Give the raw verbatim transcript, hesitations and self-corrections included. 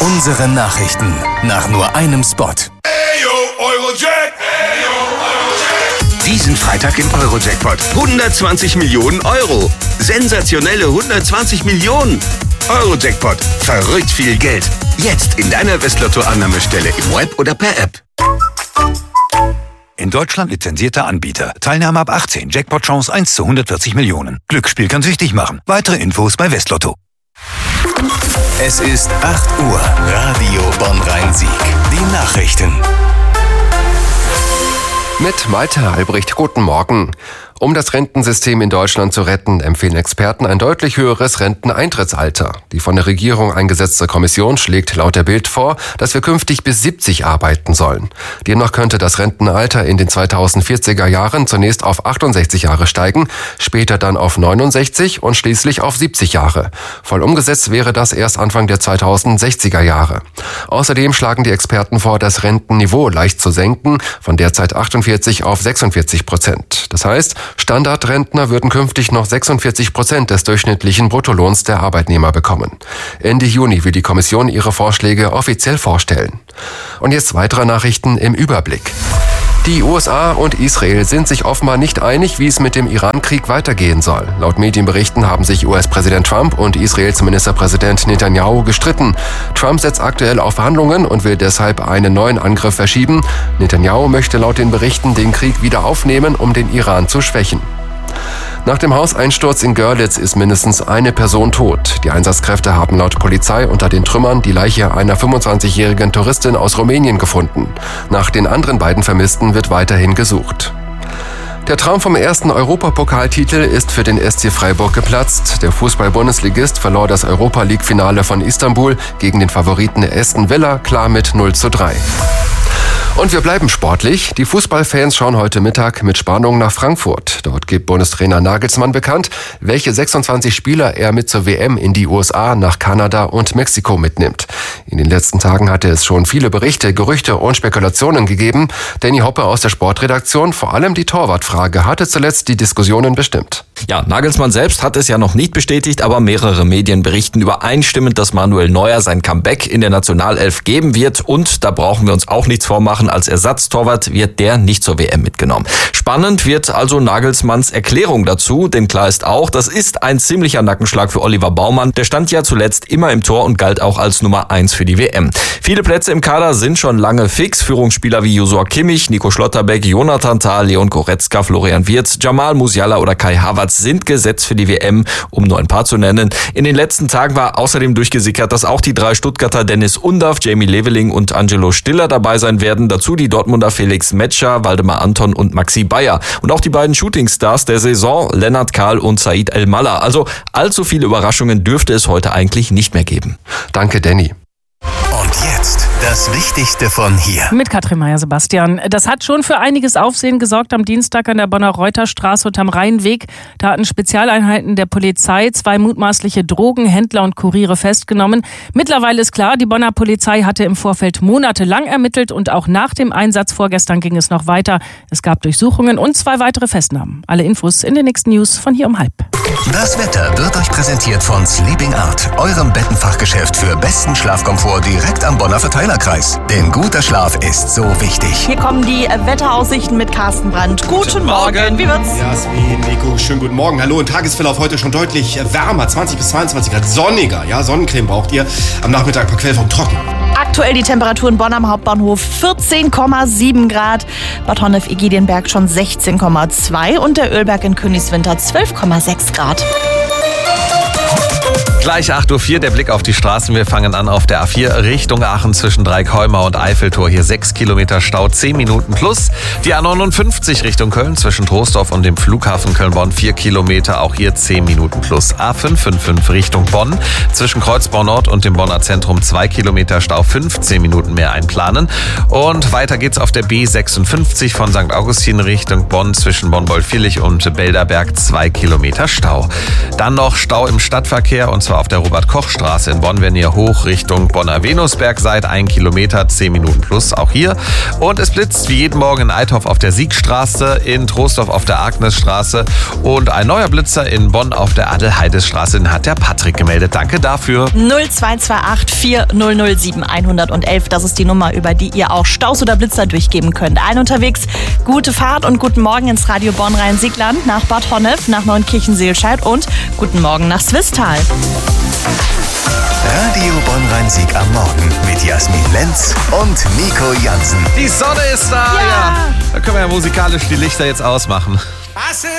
Unsere Nachrichten nach nur einem Spot. Ayo, Eurojack! Diesen Freitag im Euro-Jackpot. hundertzwanzig Millionen Euro. Sensationelle hundertzwanzig Millionen. Euro-Jackpot. Verrückt viel Geld. Jetzt in deiner Westlotto-Annahmestelle im Web oder per App. In Deutschland lizenzierter Anbieter. Teilnahme ab achtzehn. Jackpot-Chance eins zu hundertvierzig Millionen. Glücksspiel kann süchtig machen. Weitere Infos bei Westlotto. Es ist acht Uhr. Radio Bonn-Rhein-Sieg. Die Nachrichten. Mit Malte Albrecht, guten Morgen. Um das Rentensystem in Deutschland zu retten, empfehlen Experten ein deutlich höheres Renteneintrittsalter. Die von der Regierung eingesetzte Kommission schlägt laut der Bild vor, dass wir künftig bis siebzig arbeiten sollen. Demnach könnte das Rentenalter in den zweitausendvierziger Jahren zunächst auf achtundsechzig Jahre steigen, später dann auf neunundsechzig und schließlich auf siebzig Jahre. Voll umgesetzt wäre das erst Anfang der zweitausendsechziger Jahre. Außerdem schlagen die Experten vor, das Rentenniveau leicht zu senken, von derzeit achtundvierzig auf sechsundvierzig Prozent. Das heißt, Standardrentner würden künftig noch sechsundvierzig Prozent des durchschnittlichen Bruttolohns der Arbeitnehmer bekommen. Ende Juni will die Kommission ihre Vorschläge offiziell vorstellen. Und jetzt weitere Nachrichten im Überblick. Die U S A und Israel sind sich offenbar nicht einig, wie es mit dem Iran-Krieg weitergehen soll. Laut Medienberichten haben sich U S-Präsident Trump und Israels Ministerpräsident Netanyahu gestritten. Trump setzt aktuell auf Verhandlungen und will deshalb einen neuen Angriff verschieben. Netanyahu möchte laut den Berichten den Krieg wieder aufnehmen, um den Iran zu schwächen. Nach dem Hauseinsturz in Görlitz ist mindestens eine Person tot. Die Einsatzkräfte haben laut Polizei unter den Trümmern die Leiche einer fünfundzwanzigjährigen Touristin aus Rumänien gefunden. Nach den anderen beiden Vermissten wird weiterhin gesucht. Der Traum vom ersten Europapokaltitel ist für den S C Freiburg geplatzt. Der Fußball-Bundesligist verlor das Europa-League-Finale von Istanbul gegen den Favoriten Aston Villa klar mit null zu drei. Und wir bleiben sportlich. Die Fußballfans schauen heute Mittag mit Spannung nach Frankfurt. Dort gibt Bundestrainer Nagelsmann bekannt, welche sechsundzwanzig Spieler er mit zur W M in die U S A, nach Kanada und Mexiko mitnimmt. In den letzten Tagen hatte es schon viele Berichte, Gerüchte und Spekulationen gegeben. Danny Hoppe aus der Sportredaktion, vor allem die Torwartfrage, hatte zuletzt die Diskussionen bestimmt. Ja, Nagelsmann selbst hat es ja noch nicht bestätigt, aber mehrere Medien berichten übereinstimmend, dass Manuel Neuer sein Comeback in der Nationalelf geben wird. Und da brauchen wir uns auch nichts vormachen, als Ersatztorwart wird der nicht zur W M mitgenommen. Spannend wird also Nagelsmanns Erklärung dazu, denn klar ist auch, das ist ein ziemlicher Nackenschlag für Oliver Baumann. Der stand ja zuletzt immer im Tor und galt auch als Nummer eins für die W M. Viele Plätze im Kader sind schon lange fix. Führungsspieler wie Joshua Kimmich, Nico Schlotterbeck, Jonathan Tah, Leon Goretzka, Florian Wirtz, Jamal Musiala oder Kai Havertz sind gesetzt für die W M, um nur ein paar zu nennen. In den letzten Tagen war außerdem durchgesickert, dass auch die drei Stuttgarter Dennis Undaff, Jamie Leveling und Angelo Stiller dabei sein werden. Dazu die Dortmunder Felix Metscher, Waldemar Anton und Maxi Bayer. Und auch die beiden Shootingstars der Saison, Lennart Kahl und Said El-Mallah. Also allzu viele Überraschungen dürfte es heute eigentlich nicht mehr geben. Danke, Danny. Und jetzt das Wichtigste von hier. Mit Katrin Meyer-Sebastian. Das hat schon für einiges Aufsehen gesorgt am Dienstag an der Bonner Reuterstraße und am Rheinweg. Da hatten Spezialeinheiten der Polizei zwei mutmaßliche Drogenhändler und Kuriere festgenommen. Mittlerweile ist klar, die Bonner Polizei hatte im Vorfeld monatelang ermittelt und auch nach dem Einsatz vorgestern ging es noch weiter. Es gab Durchsuchungen und zwei weitere Festnahmen. Alle Infos in den nächsten News von hier um halb. Das Wetter wird euch präsentiert von Sleeping Art, eurem Bettenfachgeschäft für besten Schlafkomfort direkt am Bonner Verteilerkreis. Denn guter Schlaf ist so wichtig. Hier kommen die Wetteraussichten mit Carsten Brandt. Guten, guten Morgen. Morgen, wie wird's? Jasmin, Nico, schönen guten Morgen. Hallo, und Tagesverlauf heute schon deutlich wärmer, zwanzig bis zweiundzwanzig Grad, sonniger. Ja, Sonnencreme braucht ihr. Am Nachmittag ein paar Quellformen trocken. Aktuell die Temperatur in Bonn am Hauptbahnhof vierzehn Komma sieben Grad, Bad Honnef-Egidien-Berg schon sechzehn Komma zwei und der Ölberg in Königswinter zwölf Komma sechs Grad. Gleich acht Uhr vier, der Blick auf die Straßen. Wir fangen an auf der A vier Richtung Aachen zwischen Dreikäumer und Eiffeltor. Hier sechs Kilometer Stau, zehn Minuten plus. Die A neunundfünfzig Richtung Köln zwischen Troisdorf und dem Flughafen Köln-Bonn vier Kilometer, auch hier zehn Minuten plus. A fünf fünf fünf Richtung Bonn zwischen Kreuzbau Nord und dem Bonner Zentrum zwei Kilometer Stau, fünfzehn Minuten mehr einplanen. Und weiter geht's auf der B sechsundfünfzig von Sankt Augustin Richtung Bonn zwischen Bonn-Bollvillig und Belderberg zwei Kilometer Stau. Dann noch Stau im Stadtverkehr und zwar auf der Robert-Koch-Straße in Bonn, wenn ihr hoch Richtung Bonner Venusberg seid. Ein Kilometer, zehn Minuten plus, auch hier. Und es blitzt wie jeden Morgen in Eithoff auf der Siegstraße, in Troisdorf auf der Agnesstraße und ein neuer Blitzer in Bonn auf der Adelheidestraße. Den hat der Patrick gemeldet. Danke dafür. null zwei zwei acht vier null null sieben eins eins eins, das ist die Nummer, über die ihr auch Staus oder Blitzer durchgeben könnt. Ein unterwegs, gute Fahrt und guten Morgen ins Radio Bonn-Rhein-Siegland, nach Bad Honnef, nach Neunkirchen-Seelscheid und guten Morgen nach Swisttal. Radio Bonn-Rhein-Sieg am Morgen mit Jasmin Lenz und Nico Jansen. Die Sonne ist da, ja. Ja. Da können wir ja musikalisch die Lichter jetzt ausmachen.